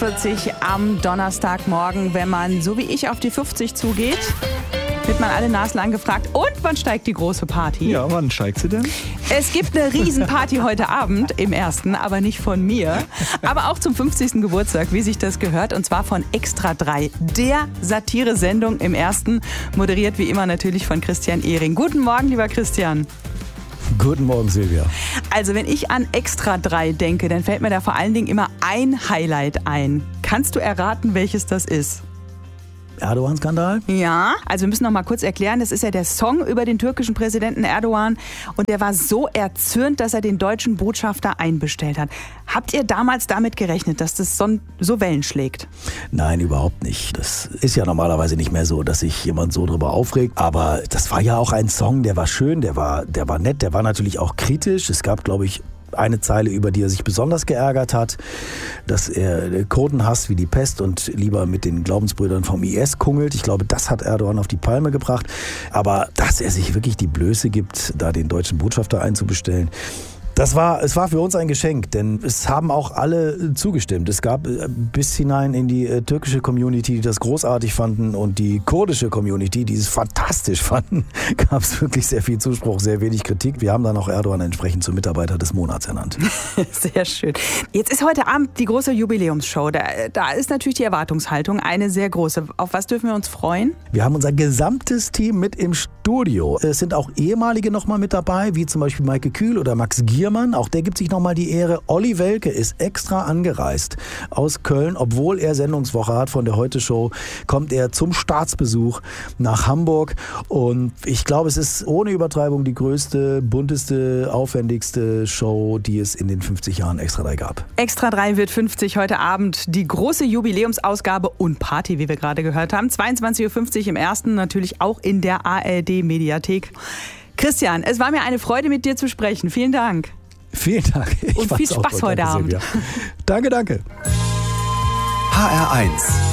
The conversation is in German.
8.45 Uhr am Donnerstagmorgen. Wenn man, so wie ich, auf die 50 zugeht, wird man alle naslang gefragt, und wann steigt die große Party? Ja, wann steigt sie denn? Es gibt eine Riesenparty heute Abend im Ersten, aber nicht von mir. Aber auch zum 50. Geburtstag, wie sich das gehört, und zwar von Extra 3, der Satire-Sendung im Ersten, moderiert wie immer natürlich von Christian Ehring. Guten Morgen, lieber Christian. Guten Morgen, Silvia. Also wenn ich an Extra 3 denke, dann fällt mir da vor allen Dingen immer ein Highlight ein. Kannst du erraten, welches das ist? Erdogan-Skandal? Ja, also wir müssen noch mal kurz erklären, das ist ja der Song über den türkischen Präsidenten Erdogan, und der war so erzürnt, dass er den deutschen Botschafter einbestellt hat. Habt ihr damals damit gerechnet, dass das so Wellen schlägt? Nein, überhaupt nicht. Das ist ja normalerweise nicht mehr so, dass sich jemand so drüber aufregt. Aber das war ja auch ein Song, der war schön, der war nett, der war natürlich auch kritisch. Es gab, glaube ich, eine Zeile, über die er sich besonders geärgert hat, dass er Kurden hasst wie die Pest und lieber mit den Glaubensbrüdern vom IS kungelt. Ich glaube, das hat Erdogan auf die Palme gebracht. Aber dass er sich wirklich die Blöße gibt, da den deutschen Botschafter einzubestellen, es war für uns ein Geschenk, denn es haben auch alle zugestimmt. Es gab bis hinein in die türkische Community, die das großartig fanden, und die kurdische Community, die es fantastisch fanden, gab es wirklich sehr viel Zuspruch, sehr wenig Kritik. Wir haben dann auch Erdogan entsprechend zum Mitarbeiter des Monats ernannt. Sehr schön. Jetzt ist heute Abend die große Jubiläumsshow. Da ist natürlich die Erwartungshaltung eine sehr große. Auf was dürfen wir uns freuen? Wir haben unser gesamtes Team mit im Studio. Es sind auch ehemalige noch mal mit dabei, wie zum Beispiel Maike Kühl oder Max Giermann. Auch der gibt sich nochmal die Ehre. Olli Welke ist extra angereist aus Köln. Obwohl er Sendungswoche hat von der Heute-Show, kommt er zum Staatsbesuch nach Hamburg. Und ich glaube, es ist ohne Übertreibung die größte, bunteste, aufwendigste Show, die es in den 50 Jahren Extra 3 gab. Extra 3 wird 50 heute Abend. Die große Jubiläumsausgabe und Party, wie wir gerade gehört haben. 22.50 Uhr im Ersten, natürlich auch in der ARD-Mediathek. Christian, es war mir eine Freude, mit dir zu sprechen. Vielen Dank. Vielen Dank. Und viel Spaß heute Abend. Danke, danke. HR1